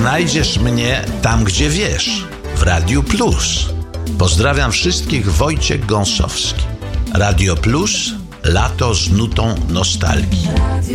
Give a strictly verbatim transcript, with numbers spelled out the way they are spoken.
znajdziesz mnie tam, gdzie wiesz, w Radiu Plus. Pozdrawiam wszystkich, Wojciech Gąsowski. Radio Plus, lato z nutą nostalgii.